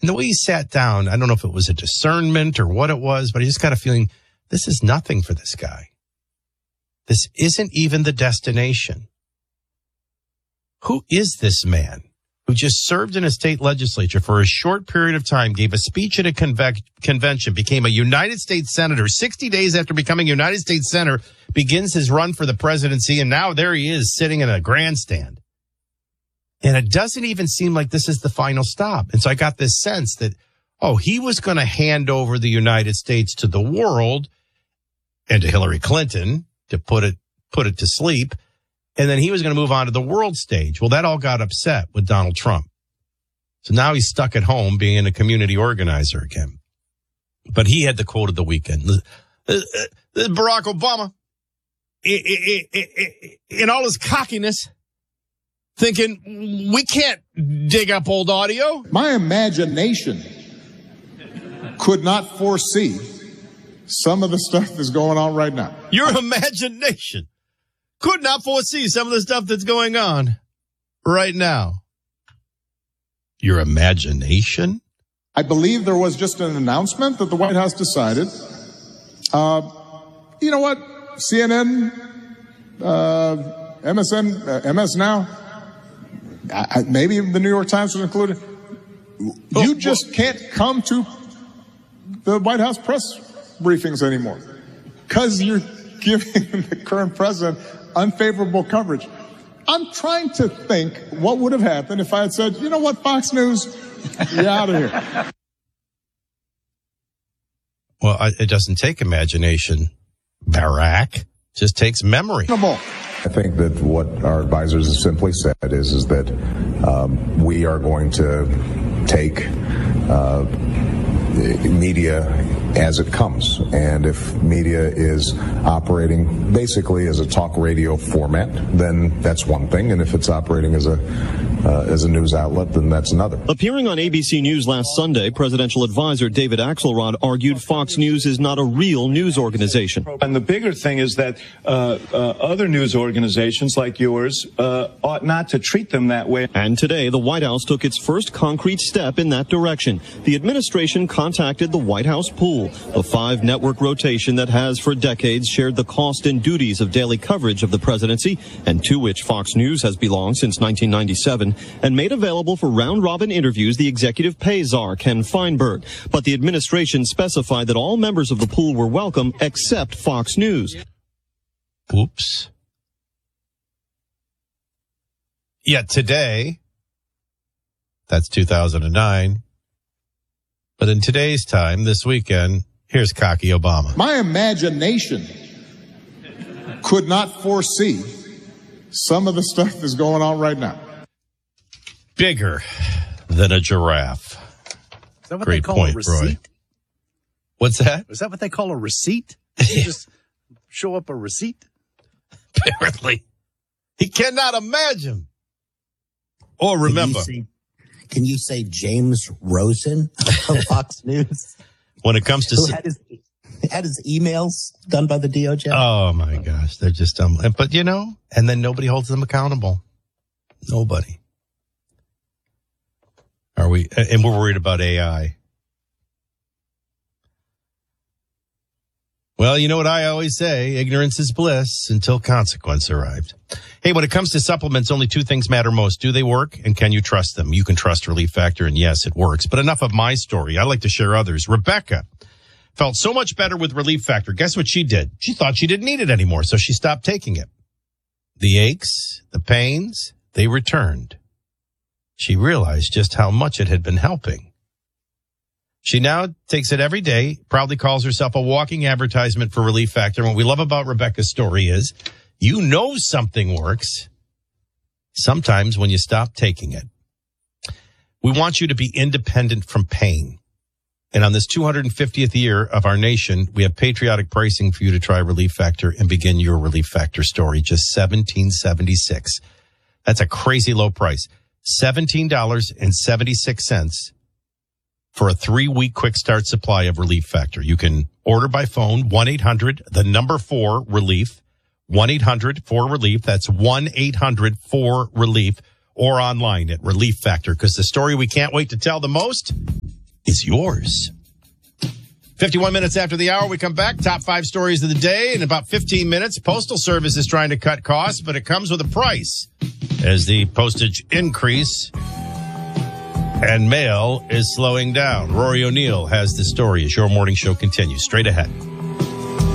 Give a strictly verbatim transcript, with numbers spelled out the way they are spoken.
And the way he sat down, I don't know if it was a discernment or what it was, but I just got a feeling this is nothing for this guy. This isn't even the destination. Who is this man who just served in a state legislature for a short period of time, gave a speech at a conve- convention, became a United States Senator, sixty days after becoming United States Senator, begins his run for the presidency, and now there he is sitting in a grandstand. And it doesn't even seem like this is the final stop. And so I got this sense that, oh, he was going to hand over the United States to the world and to Hillary Clinton to put it put it to sleep. And then he was going to move on to the world stage. Well, that all got upset with Donald Trump. So now he's stuck at home being a community organizer again. But he had the quote of the weekend. This is Barack Obama, in all his cockiness, thinking, we can't dig up old audio. My imagination could not foresee some of the stuff that's going on right now. Your imagination could not foresee some of the stuff that's going on right now. Your imagination? I believe there was just an announcement that the White House decided, uh, you know what, C N N, uh, M S N, uh, M S Now, I, maybe the New York Times was included. You oh, just well, can't come to the White House press briefings anymore because you're giving the current president unfavorable coverage. I'm trying to think what would have happened if I had said, you know what, Fox News, you're out of here. Well, it doesn't take imagination, Barack. It just takes memory. I think that what our advisors have simply said is, is that um, we are going to take uh, media as it comes. And if media is operating basically as a talk radio format, then that's one thing. And if it's operating as a uh, as a news outlet, then that's another. Appearing on A B C News last Sunday, presidential advisor David Axelrod argued Fox News is not a real news organization. And the bigger thing is that uh, uh, other news organizations like yours uh, ought not to treat them that way. And today, the White House took its first concrete step in that direction. The administration contacted the White House Pool, a five-network rotation that has for decades shared the cost and duties of daily coverage of the presidency, and to which Fox News has belonged since nineteen ninety-seven, and made available for round-robin interviews the executive pay czar, Ken Feinberg. But the administration specified that all members of the pool were welcome except Fox News. Oops. Yet today, that's two thousand nine, but in today's time, this weekend, here's cocky Obama. My imagination could not foresee some of the stuff that's going on right now. Bigger than a giraffe. Is that what Great they call point, a receipt? Roy. What's that? Is that what they call a receipt? You just show up a receipt? Apparently. He cannot imagine. Or remember. Can you say, can you say James Rosen of Fox News? When it comes to... Who had his, had his emails done by the D O J? Oh, my gosh. They're just dumb. But, you know, and then nobody holds them accountable. Nobody. Are we? And we're worried about A I. Well, you know what I always say, ignorance is bliss until consequence arrived. Hey, when it comes to supplements, only two things matter most. Do they work, and can you trust them? You can trust Relief Factor, and yes, it works. But enough of my story. I like to share others. Rebecca felt so much better with Relief Factor. Guess what she did? She thought she didn't need it anymore, so she stopped taking it. The aches, the pains, they returned. She realized just how much it had been helping. She now takes it every day, proudly calls herself a walking advertisement for Relief Factor. And what we love about Rebecca's story is you know something works sometimes when you stop taking it. We want you to be independent from pain. And on this two hundred fiftieth year of our nation, we have patriotic pricing for you to try Relief Factor and begin your Relief Factor story. Just seventeen seventy-six. That's a crazy low price. seventeen dollars and seventy-six cents for a three-week quick start supply of Relief Factor. You can order by phone, one eight hundred, the number four, relief, one eight hundred four relief. That's one eight hundred four relief, or online at Relief Factor, because the story we can't wait to tell the most is yours. fifty-one minutes after the hour, we come back. Top five stories of the day. In about fifteen minutes, Postal Service is trying to cut costs, but it comes with a price as the postage increase and mail is slowing down. Rory O'Neill has the story as your morning show continues. Straight ahead.